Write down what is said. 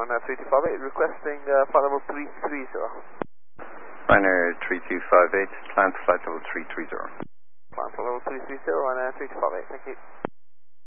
on 3258, requesting flight level 330. Liner 3258, climb to flight level 330. Climb for level 330 on 3258, thank you.